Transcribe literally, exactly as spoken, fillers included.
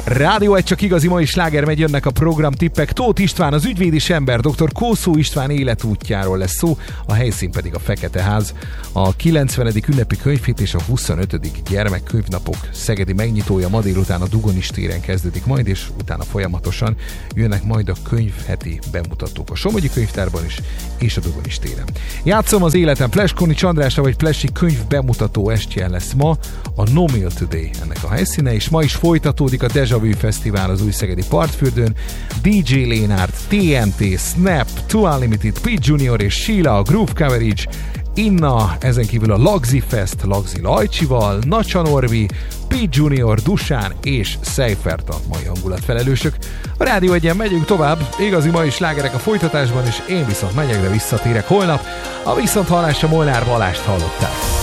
Rádió egy csak igazi mai sláger megy, jönnek a programtippek. Tóth István, az ügyvédis ember, dr. Kószó István életútjáról lesz szó, a helyszín pedig a Fekete Ház. A kilencvenedik ünnepi könyvhét és a huszonötödik gyermekkönyvnapok szegedi megnyitója ma délután a Dugonis téren kezdődik majd, és utána folyamatosan jönnek majd a könyvheti bemutatók a Somogyi Könyvtárban is, és a Dugonis téren. Játszom az életem, Pleskoni Csandrásra vagy Plesi könyv bemutató estjén lesz ma, a No Meal Today ennek a helyszíne, és ma is folytatódik a Deja Vu Fesztivál az Újszegedi Partfürdőn. dé dzsé Lénárt, té en té, Snap, Too Unlimited, Pete Junior és Sheila, a Groove Coverage, Inna, ezen kívül a Lagzi Fest, Lagzi Lajcsival, Nacsa Norbi, Pete Junior, Dusán és Seifert a mai hangulatfelelősök. A Rádió Egyen megyünk tovább, igazi mai slágerek a folytatásban, és én viszont megyek, de visszatérek holnap. A viszonthallásra Molnár Balást hallották.